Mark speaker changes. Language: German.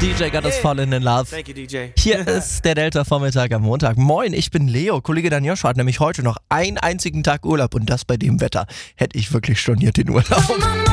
Speaker 1: DJ got us fallen in love.
Speaker 2: Thank you, DJ.
Speaker 1: Hier ist der Delta-Vormittag am Montag. Moin, ich bin Leo. Kollege Dan Joshua hat nämlich heute noch einen einzigen Tag Urlaub und das bei dem Wetter. Hätte ich wirklich storniert den Urlaub.